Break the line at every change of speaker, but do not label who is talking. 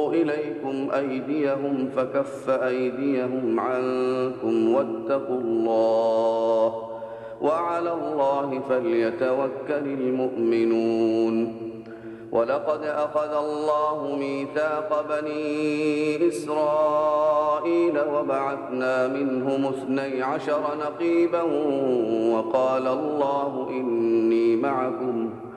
إليكم أيديهم فكف أيديهم عنكم واتقوا الله وعلى الله فليتوكل المؤمنون. ولقد أخذ الله ميثاق بني إسرائيل وبعثنا منهم 12 نقيبا وقال الله إني معكم